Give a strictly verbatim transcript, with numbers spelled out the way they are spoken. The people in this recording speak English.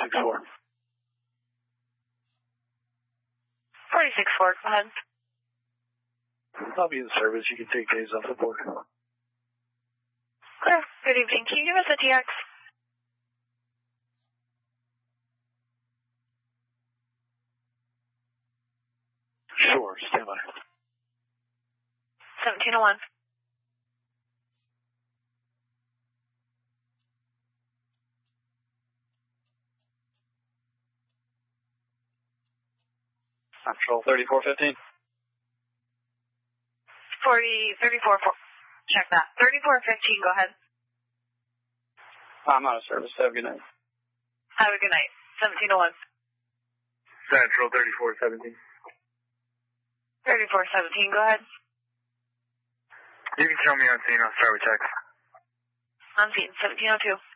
six four. forty-six four, go ahead. I'll be in service. You can take days off the board. Clear. Good evening. Can you give us a T X? Sure, stand by. seventeen oh one. Central thirty-four fifteen. forty, thirty-four, four. Check that. thirty-four fifteen, go ahead. I'm out of service. Have a good night. Have a good night. seventeen oh one. Central thirty-four seventeen. thirty-four seventeen, go ahead. You can tell me on scene. I'll start with text. On scene, seventeen oh two.